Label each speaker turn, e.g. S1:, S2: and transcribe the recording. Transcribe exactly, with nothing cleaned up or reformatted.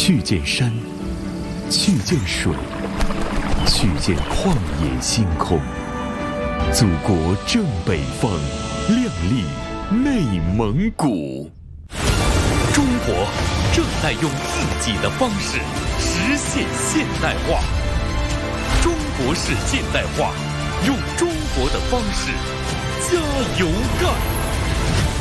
S1: 去见山，去见水，去见旷野星空。祖国正北方，亮丽内蒙古。
S2: 中国正在用自己的方式实现现代化。中国式现代化，用中国的方式加油干！